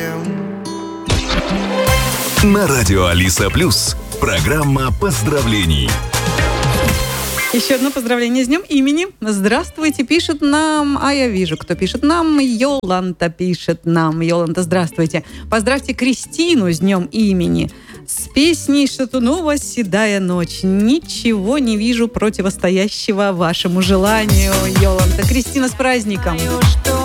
На радио Алиса Плюс. Программа поздравлений. Еще одно поздравление с днем имени. Здравствуйте, пишет нам, я вижу, кто пишет нам. Йоланта пишет нам. Йоланта, здравствуйте. Поздравьте Кристину с днем имени. С песней Шатунова «Седая ночь». Ничего не вижу противостоящего вашему желанию, Йоланта. Кристина, с праздником!